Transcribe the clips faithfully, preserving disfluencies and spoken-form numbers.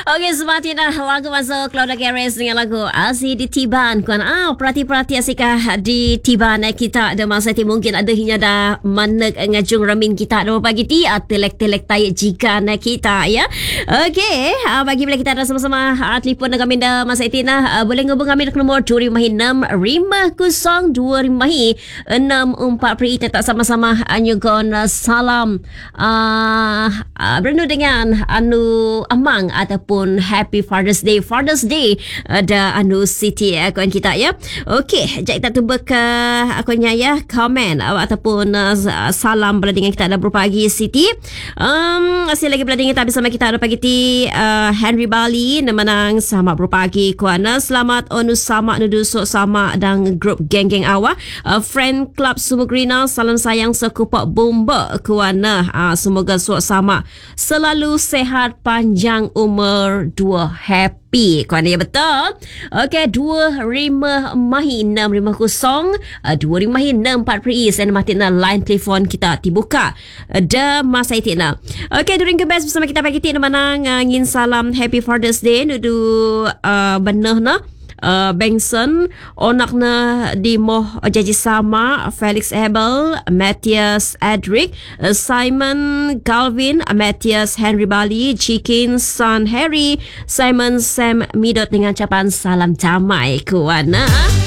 Okey, seperti dah lagu masuk Claudia Gares dengan lagu Asyik di Tiban. Kuan ah perhati-perhati asikah di Tiban kita ada masa ti mungkin ada hingga dah manek ngajung ramin kita ada pagi ti telek-telek tay jika nak kita ya. Okey, ah, bagi bila kita ada sama-sama ah, telefon dengan kami dah masa itu nah ah, boleh ngubung kami ke nombor dua lima enam lima kosong dua lima enam empat peri tetap sama-sama anyugon salam ah, ah, berendu dengan anu amang ataupun Happy Father's Day. Father's Day ada anu Siti eh, kawan kita ya. Okey, jap kita tunggu ke akunnya ya komen uh, ataupun uh, salam berada dengan kita ada berpagi Siti. Um, masih lagi berada dengan kita bersama kita ada pagi ti uh, Henry Bali nemenang sama berpagi kuana. Selamat onu sama nudusuk sama dan grup geng-geng awak. Uh, friend club Sumugrina salam sayang sekupak bomba kuana. Uh, semoga suak sama selalu sehat panjang umur dua happy. Kuan ya betul. Okey, dua lima enam lima kosong dua lima enam empat peri saya matina line telefon kita dibuka. Ada masa itina. Okey, during ke best bersama kita pagi ti mana ngin salam Happy Father's Day nudu uh, benar na Uh, Benson onakna di moh jaji sama Felix Abel, Matthias Edric, uh, Simon Galvin, Matthias Henry Bali, Chicken Son Harry, Simon Sam Midot dengan ucapan salam damai kuana.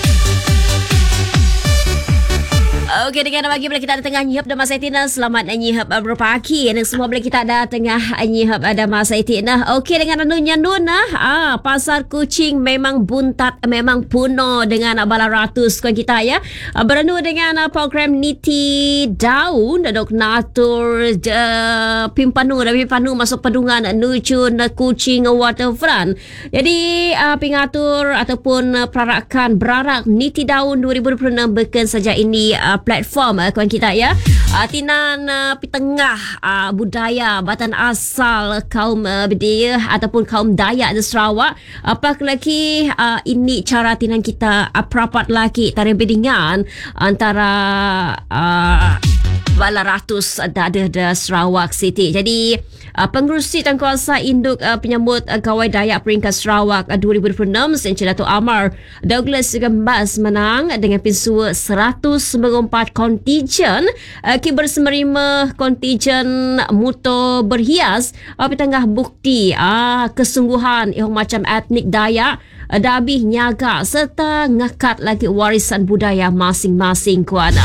Okey, dengan bagi bila kita ada tengah nyihap dah masa itina. Selamat nyihap berpagi. Dan semua bila kita ada tengah nyihap ada masa itina. Okey, dengan anunya nuna. Ah, pasar kucing memang buntat, memang puno dengan bala ratus kawan kita ya. Ah, beranu dengan uh, program Niti Daun. Dok natur uh, pimpanu dan pimpanu masuk pedungan nucun uh, kucing waterfront. Jadi uh, pengatur ataupun uh, perarakan berarak Niti Daun dua ribu dua puluh enam beken saja ini uh, platform uh, kawan kita ya. Uh, tinan uh, pitengah uh, budaya batan asal kaum uh, Bedaya ataupun kaum Dayak di Sarawak. Apa lagi uh, ini cara tinan kita uh, perapat lagi tarikh bedingan antara uh, bala ratus ada ada Sarawak City. Jadi uh, pengerusi tangkuasa induk uh, penyambut uh, Gawai Dayak peringkat Sarawak uh, dua ribu dua puluh enam Encik Dato' Amar Douglas Gembas menang dengan pinsua seratus sembilan puluh empat kontijen uh, ki bersemerima kontijen motor berhias uh, petengah bukti uh, kesungguhan yang macam etnik Dayak uh, dabih nyaga serta ngakat lagi warisan budaya masing-masing kuana.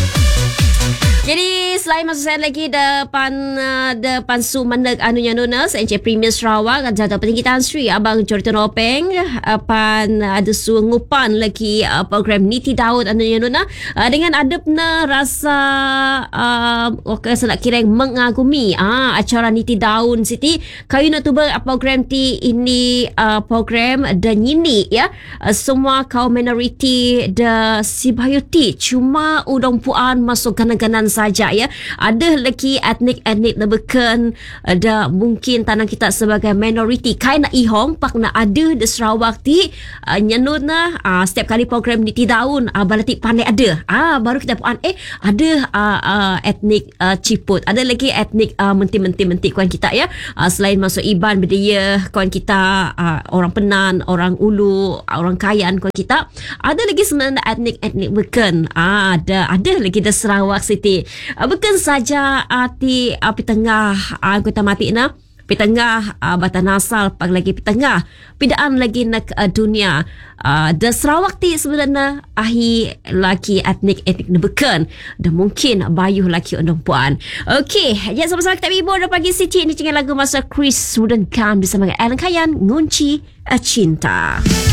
Jadi selain masuk saya lagi depan uh, depan su mandek anunya nunas Encik Premier Sarawak Jatuh Petinggi Tan Sri Abang Joritan Openg pan uh, ada su ngupan lagi uh, program Niti Daud anunya nuna uh, dengan adabna rasa uh, okay, saya nak kira mengagumi ah acara Niti Daun Siti kayu nak tuba uh, program ti ini uh, program dan ini ya uh, semua kaum minoriti de Sibayuti cuma udang puan masuk ganan-ganan saja ya. Ada lagi etnik-etnik lebeken ada mungkin tanah kita sebagai minoriti kai nak ihong pak nak ada di Sarawak ti uh, nyenut na uh, setiap kali program Niti Daun uh, balati pandai ada ah uh, baru kita puan eh ada uh, uh, etnik uh, Ciput ada lagi etnik uh, menti-menti-menti kawan kita ya uh, selain masuk Iban Bedaya kawan kita uh, orang Penan orang Ulu orang Kayan kawan kita ada lagi sebenarnya etnik-etnik beken ah uh, ada ada lagi di Sarawak City. Uh, bukan saja arti uh, pitengah uh, kota mati na pitengah uh, batan asal pag lagi pitengah pidaan lagi nak uh, dunia uh, the Sarawak ti sebenarnya ahi lagi etnik-etnik nebeken dan mungkin bayuh lagi undang puan. Okey, ya sama-sama kita ibu dah pagi Siti ini dengan lagu masa Chris Wooden Gun bersama Alan Kayan Ngunci uh, Cinta.